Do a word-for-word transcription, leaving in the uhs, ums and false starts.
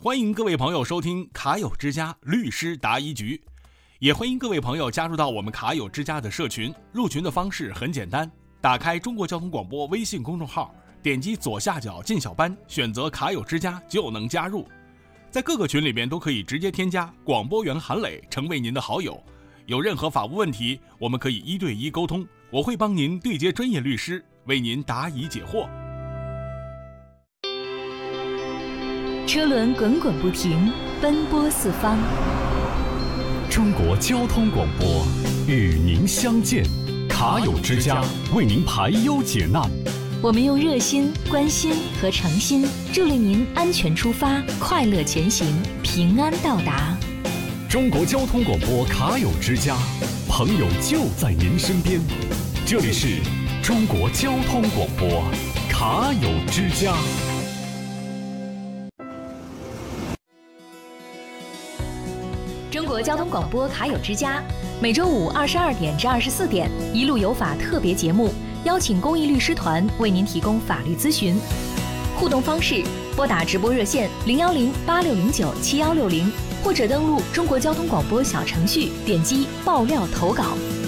欢迎各位朋友收听卡友之家律师答疑局，也欢迎各位朋友加入到我们卡友之家的社群。入群的方式很简单，打开中国交通广播微信公众号，点击左下角进小班，选择卡友之家就能加入。在各个群里边都可以直接添加广播员韩磊成为您的好友。有任何法务问题，我们可以一对一沟通，我会帮您对接专业律师，为您答疑解惑。 车轮滚滚不停，奔波四方。 中国交通广播与您相见，卡友之家为您排忧解难。 我们用热心、关心和诚心助力您安全出发，快乐前行，平安到达。 中国交通广播卡友之家，朋友就在您身边。这里是中国交通广播卡友之家。 中国交通广播卡友之家，每周五二十二点至二十四点，一路有法特别节目，邀请公益律师团为您提供法律咨询。互动方式：拨打直播热线零幺零八六零九七幺六零，或者登录中国交通广播小程序，点击爆料投稿。